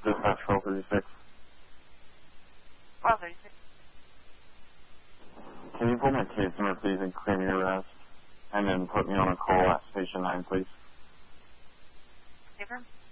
Dispatch 1236. 1236. Can you pull my case number, please, and claim your arrest? And then put me on a call at Station 9, please. Different?